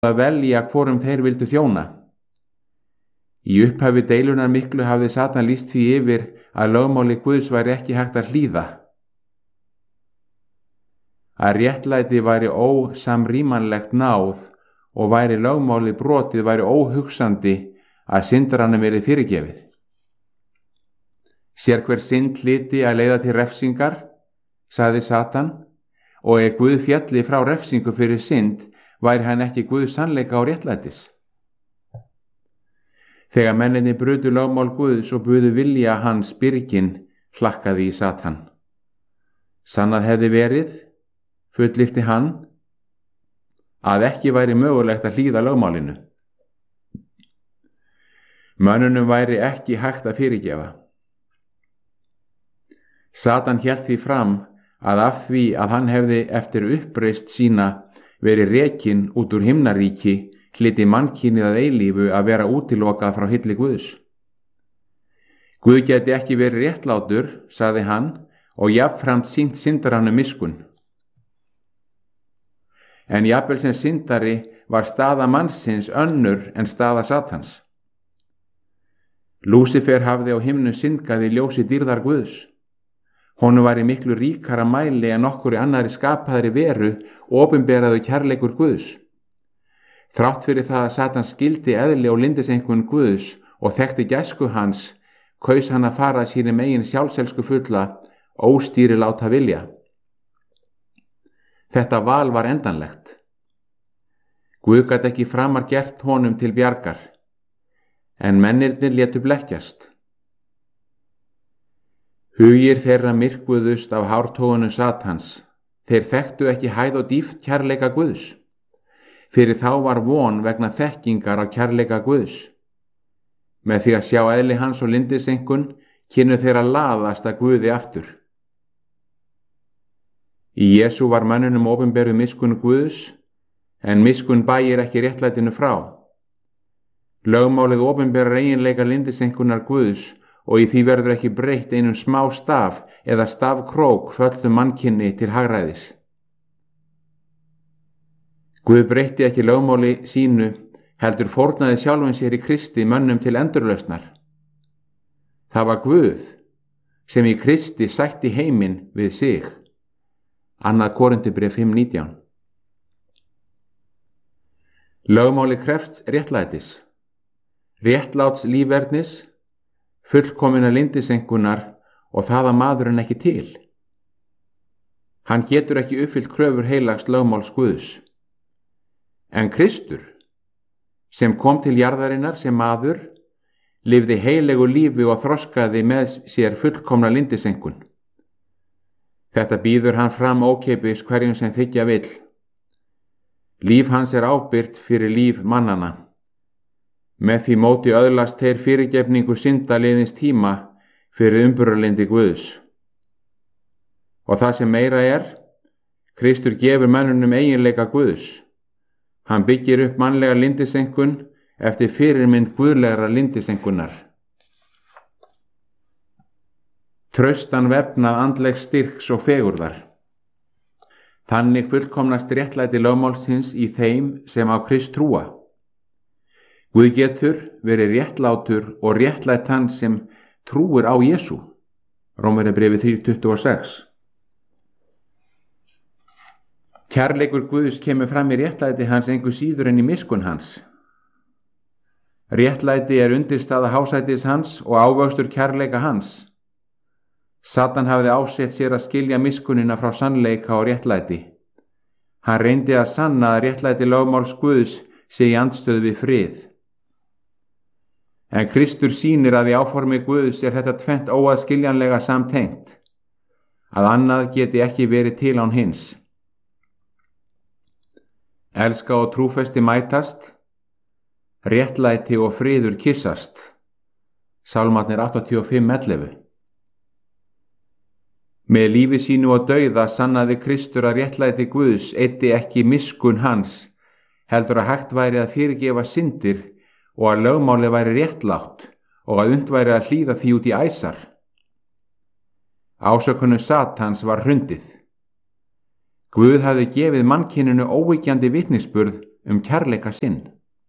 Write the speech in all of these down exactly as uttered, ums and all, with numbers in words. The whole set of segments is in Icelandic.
að velja hvorum þeir vildu þjóna. Í upphafi deilunar miklu hafði Satan lýst því yfir að lögmáli Guðs væri ekki hægt að hlýða. Að réttlæti væri ósamrýmanlegt náð og væri lögmáli brotið væri óhugsandi að syndaranum yrði fyrirgefið. Sér hver synd hlyti að leiða til refsingar, sagði Satan, og ef Guð fjalli frá refsingu fyrir synd, væri hann ekki Guð sannleika og réttlætis. Þegar menninni brutu lögmál Guðs og buðu vilja hans byrgin, hlakkaði í Satan. Sannað hefði verið, fullyrti hann, að ekki væri mögulegt að hlýða lögmálinu. Mönnunum væri ekki hægt að fyrirgefa. Satan hélt því fram að af því að hann hefði eftir uppreist sína verið rekinn út úr himnaríki, hlyti mannkynið að eilífu að vera útilokað frá hylli Guðs. Guð geti ekki verið réttlátur, sagði hann, og jafnframt sýnt syndaranum miskunn. En jafnvel sem syndari var staða mannsins önnur en staða Satans. Lúsifer hafði á himnu syndgað í ljósi dýrðar Guðs. Honum var í miklu ríkara mæli en okkur í annari skapaðri veru opinberaðu kærleikur Guðs. Þrátt fyrir það að Satan skildi eðli og lyndiseinkunn Guðs og þekkti gæsku hans, kaus hann að fara sínum eigin sjálfselsku fulla, óstýriláta vilja. Þetta val var endanlegt. Guð gat ekki framar gert honum til bjargar, en mennirnir létu blekkjast. Hugir þeirra myrkvuðust af hártogunum Satans. Þeir þekktu ekki hæð og dýpt kærleika Guðs. Fyrir þá var von vegna þekkingar á kærleika Guðs. Með því að sjá eðli hans og lyndiseinkunn kynnu þeirra laðast að Guði aftur. Í Jesú var mönnunum opinberuð miskunn Guðs, en miskunn bægir ekki réttlætinu frá. Lögmálið opinberar eiginleika lyndiseinkunnar Guðs og í því verður ekki breytt einum smá staf eða stafkrók föllum mannkynni til hagræðis. Guð breytti ekki lögmáli sínu, heldur fórnaði sjálfum sér í Kristi mönnum til endurlausnar. Það var Guð sem í Kristi sætti heiminn við sig. Annað Korinthubréf fimm nítján. Lögmáli krefst réttlætis, réttláts lífverðnis, fullkominna lyndiseinkunnar og það að maðurinn ekki til. Hann getur ekki uppfyllt kröfur heilags lögmáls Guðs. En Kristur, sem kom til jarðarinnar sem maður, lifði heilegu lífi og þroskaði með sér fullkomna lyndiseinkunn. Þetta býður hann fram ókeypis hverjum sem þiggja vill. Líf hans er ábyrgt fyrir líf mannana. Með því móti öðlast þeir fyrirgefningu synda liðins tíma fyrir umburðarlyndi Guðs. Og það sem meira er, Kristur gefur mönnunum eiginleika Guðs. Hann byggir upp mannlega lyndiseinkunn eftir fyrirmynd guðlegra lyndiseinkunnar. Traustan vefnað andlegs styrks og fegurðar. Þannig fullkomnast réttlæti lögmálsins í þeim sem á Krist trúa. Guð getur verið réttlátur og réttlætt hann sem trúir á Jesú. Rómverjabréfið þrjú tuttugu og sex. Kærleikur Guðs kemur fram í réttlæti hans engu síður en í miskunn hans. Réttlæti er undirstaða hásætis hans og ávöxtur kærleika hans. Satan hafði ásett sér að skilja miskunnina frá sannleika og réttlæti. Hann reyndi að sanna að réttlæti lögmáls Guðs sé í andstöðu við frið. En Kristur sýnir að í áformi Guðs er þetta tvennt óaðskiljanlega samtengt, að annað geti ekki verið til án hins. Elska og trúfesti mætast, réttlæti og friður kyssast. Sálmarnir áttatíu og fimm ellefu. Með lífi sínu og dauða sannaði Kristur að réttlæti Guðs eyddi ekki miskunn hans, heldur að hægt væri að fyrirgefa syndir og að lögmálið væri réttlátt og að unnt væri að hlýða því út í æsar. Ásökunum Satans var hrundið. Guð hafði gefið mannkyninu óyggjandi vitnisburð um kærleika sinn.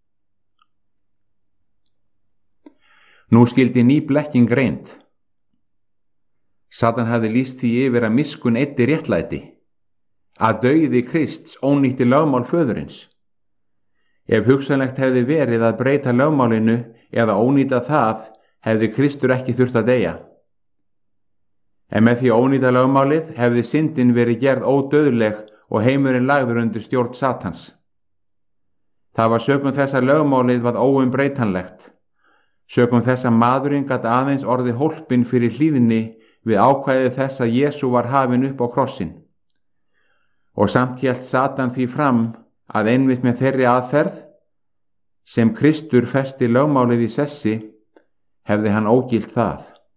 Nú skildi ný blekking reynd. Satan hafði lýst því yfir að miskunn eyddi réttlæti, að dauði Krists ónýtti lögmál föðurins. Ef hugsanlegt hefði verið að breyta lögmálinu eða ónýta það, hefði Kristur ekki þurft að deyja. En með því að ónýta lögmálið hefði syndin verið gerð ódauðleg og heimurinn lagður undir stjórn Satans. Það var sökum þess að lögmálið var óumbreytanlegt, sökum þess að maðurinn gat aðeins orðið hólpinn fyrir hlýðni við ákvæðið þess að Jesú var hafinn upp á krossin. Og samt hélt Satan því fram að einmitt með þeirri aðferð, sem Kristur festi lögmálið í sessi, hefði hann ógilt það.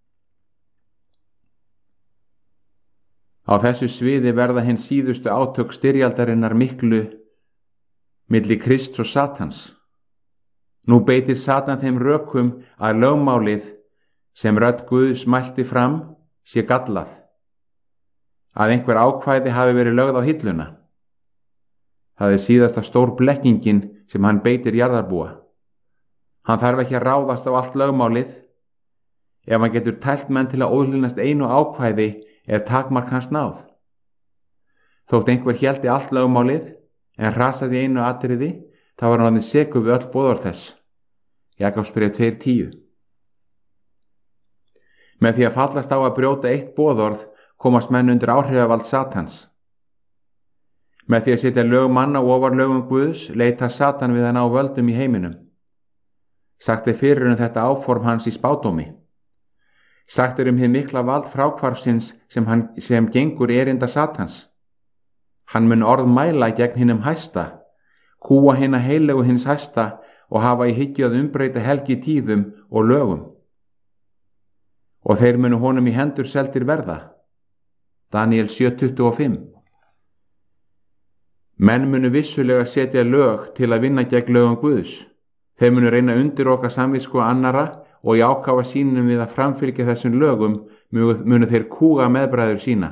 Á þessu sviði verða hinn síðustu átök styrjaldarinnar miklu milli Krists og Satans. Nú beitir Satan þeim rökum að lögmálið sem rödd Guðs mælti fram sé gallað, að einhver ákvæði hafi verið lögð á hilluna. Það er síðasta stór blekkingin sem hann beitir jarðarbúa. Hann þarf ekki að ráðast á allt lögmálið. Ef hann getur tælt menn til að óhlýðnast einu ákvæði er takmark hans náð. Þótt einhver héldi allt lögmálið en hrasaði einu atriði, þá var hann orðinn sekur við öll boðorð þess. Jakobsbréf tvö tíu. Með því að fallast á að brjóta eitt boðorð komast menn undir áhrifavald Satans. Með því að setja lög manna ofar lögum Guðs leita Satan við að ná völdum í heiminum. Sagt er fyrir um þetta áform hans í spádómi. Sagt er um hið mikla vald fráhvarfsins sem, hann, sem gengur erinda Satans. Hann mun orð mæla gegn hinum hæsta, kúa hina heilegu hins hæsta og hafa í hyggju að umbreyta helgi tíðum og lögum. Og þeir munu honum í hendur seldir verða. Daniel sjö tuttugu og fimm. Menn munu vissulega setja lög til að vinna gegn lögum Guðs. Þeir munu reyna undir okkar samvisku annara og í ákafa sínum við að framfylgja þessum lögum munu þeir kúga meðbræður sína.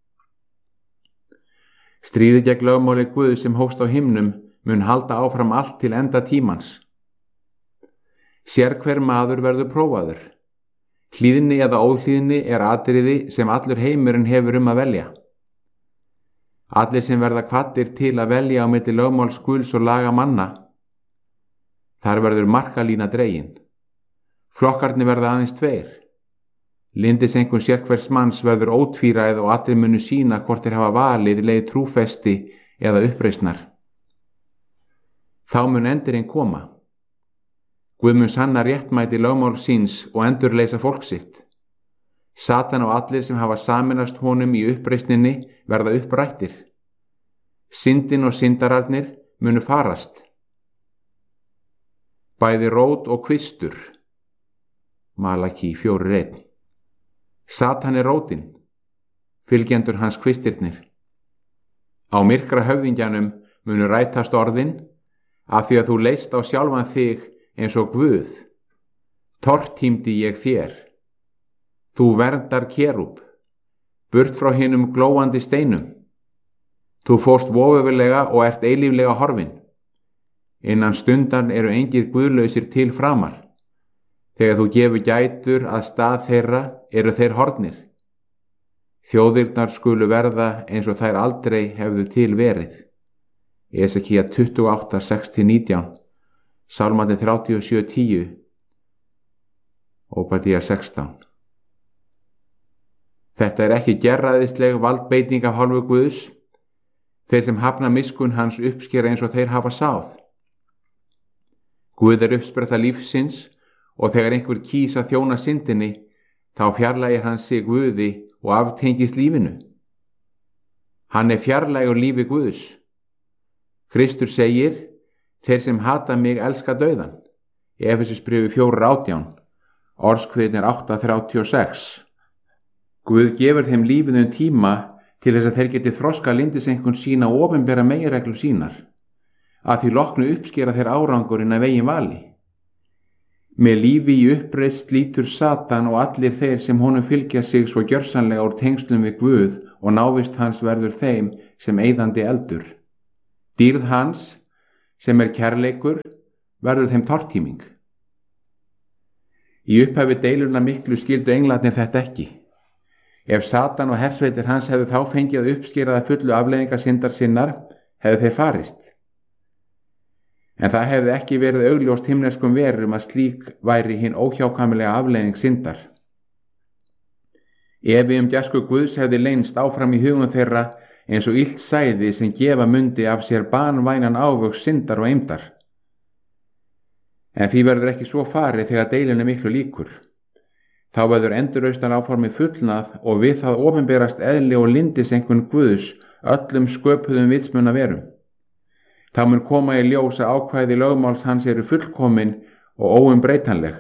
Stríði gegn lögmáli Guðs sem hófst á himnum mun halda áfram allt til enda tímans. Sér hver maður verður prófaður. Hlýðni eða óhlýðni er atriði sem allur heimurinn hefur um að velja. Allir sem verða hvattir til að velja á milli lögmáls Guðs og laga manna, þar verður markalína dregin. Flokkarnir verða aðeins tveir. Lindiseinkunn sérhvers manns verður ótvíræð og allir munu sína hvort þeir hafa valið leið trúfesti eða uppreisnar. Þá mun endurinn koma. Guð mun sanna réttmæti lögmál síns og endurleysa fólk sitt. Satan og allir sem hafa saminast honum í uppreisninni verða upprættir. Syndin og syndararnir munu farast. Bæði rót og kvistur. Malaki fjórir einn. Satan er rótin, fylgjendur hans kvistirnir. Á myrkra höfðingjanum munu rætast orðin, af því að þú leist á sjálfan þig eins og Guð. Tortímdi ég þér. Þú verndar kerúb, burt frá hinum glóandi steinum. Þú fórst vovefulega og ert eilíflega horfin. Innan stundan eru engir guðlausir til framar. Þegar þú gefur gætur að stað þeirra eru þeir horfnir. Þjóðirnar skulu verða eins og þær aldrei hefðu til verið. Esekía tuttugu og átta, sex til nítján, Sálmarnir þrjátíu og sjö, tíu, Óbadía sextán. Þetta er ekki gerræðisleg valdbeiting af hálfu Guðs. Þeir sem hafna miskunn hans uppskera eins og þeir hafa sáð. Guð er uppspretta lífsins og þegar einhver kýs að þjóna syndinni, þá fjarlægir hann sig Guði og aftengist lífinu. Hann er fjarlægur lífi Guðs. Kristur segir, þeir sem hata mig elska dauðan. Efesíubréfi fjórir átján, Orðskviðnir átta þrjátíu og sex. Guð gefur þeim lífið um tíma til þess að þeir geti þroska lindiseinkunn sína og opinbera meginreglur sínar. Að því loknu uppskera þeir árangurinn að vegin vali. Með lífi í uppreist lítur Satan og allir þeir sem honum fylgja sig svo gjörsamlega úr tengslum við Guð og návist hans verður þeim sem eyðandi eldur. Dýrð hans sem er kærleikur, verður þeim tortíming. Í upphafi deilurnar miklu skildu englarnir þetta ekki. Ef Satan og hersveitir hans hefðu þá fengið að uppskera það fullu afleiðingar syndar sinnar, hefðu þeir farist. En það hefði ekki verið augljóst himneskum verum að slík væri hinn óhjákvæmilega afleiðing syndar. Efi um gæsku Guðs hefði leynst áfram í hugum þeirra eins og illt sæði sem gefa mundi af sér banvænan ávöxt syndar og eymdar. En því verður ekki svo farið þegar deilinu miklu líkur. Þá verður endurraustan áformi fullnað og við það opinberast eðli og lindiseinkunn Guðs öllum sköpuðum vitsmunna verum. Þá mun koma í ljós að ákvæði lögmáls hans eru fullkomin og óumbreytanleg.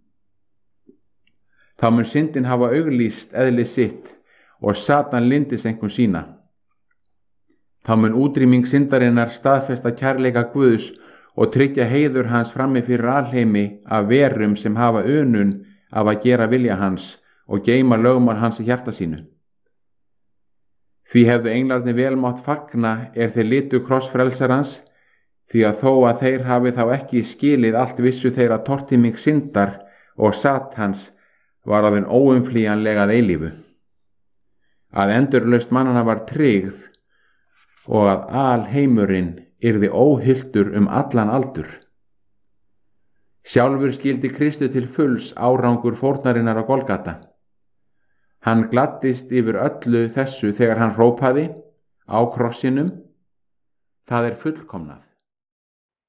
Þá mun syndin hafa auglýst eðli sitt og Satan lindiseinkunn sína. Þá mun útrýming syndarinnar staðfesta kærleika Guðs og tryggja heiður hans frammi fyrir alheimi af verum sem hafa unun af að gera vilja hans og geyma lögmál hans í hjarta sínu. Því hefðu englarnir vel mátt fagna er þeir litu kross frelsarans, því að þó að þeir hafi þá ekki skilið allt vissu þeirra tortíming syndar og Satans var að þeim óumflýjanlega að eilífu. Að endurlaust mannana var tryggð og að alheimurinn yrði óhyltur um allan aldur. Sjálfur skildi Kristu til fulls árangur fórnarinnar á Golgata. Hann gladdist yfir öllu þessu þegar hann hrópaði á krossinum: það er fullkomnað.